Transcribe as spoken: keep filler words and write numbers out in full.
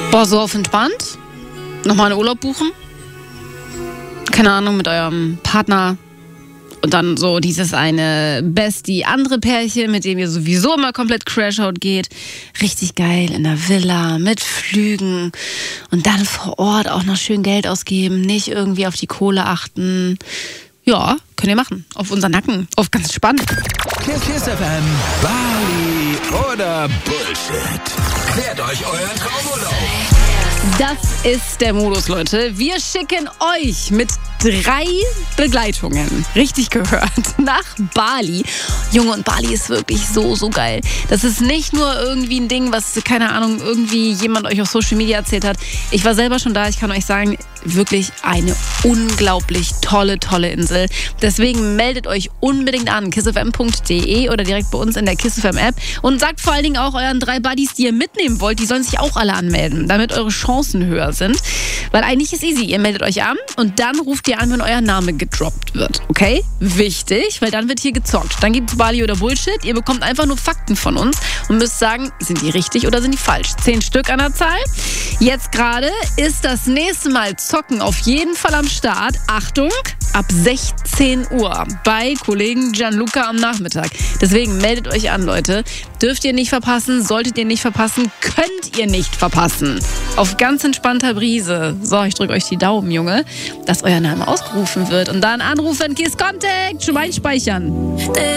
Boah, so auf entspannt. Nochmal einen Urlaub buchen. Keine Ahnung, mit eurem Partner. Und dann so dieses eine Bestie andere Pärchen, mit dem ihr sowieso immer komplett Crashout geht. Richtig geil in der Villa mit Flügen. Und dann vor Ort auch noch schön Geld ausgeben. Nicht irgendwie auf die Kohle achten. Ja, könnt ihr machen. Auf unseren Nacken. Auf ganz spannend. Kiss F M, Bali oder Bullshit. Klärt euch euren Traumurlaub. Das ist der Modus, Leute. Wir schicken euch mit drei Begleitungen, richtig gehört, nach Bali. Junge, und Bali ist wirklich so, so geil. Das ist nicht nur irgendwie ein Ding, was, keine Ahnung, irgendwie jemand euch auf Social Media erzählt hat. Ich war selber schon da, ich kann euch sagen, wirklich eine unglaublich tolle, tolle Insel. Deswegen meldet euch unbedingt an, kiss f m punkt d e oder direkt bei uns in der Kiss F M App und sagt vor allen Dingen auch euren drei Buddies, die ihr mitnehmen wollt, die sollen sich auch alle anmelden, damit eure Chancen höher sind. Weil eigentlich ist easy, ihr meldet euch an und dann ruft ihr an, wenn euer Name gedroppt wird, okay? Wichtig, weil dann wird hier gezockt. Dann gibt's Bali oder Bullshit, ihr bekommt einfach nur Fakten von uns und müsst sagen, sind die richtig oder sind die falsch? Zehn Stück an der Zahl. Jetzt gerade ist das nächste Mal Zocken auf jeden Fall am Start. Achtung, ab sechzehn Uhr bei Kollegen Gianluca am Nachmittag. Deswegen meldet euch an, Leute. Dürft ihr nicht verpassen, solltet ihr nicht verpassen, könnt ihr nicht verpassen. Auf ganz entspannter Brise. So, ich drücke euch die Daumen, Junge, dass euer Name ausgerufen wird. Und dann anrufen, Kiss Contact, schon mal einspeichern.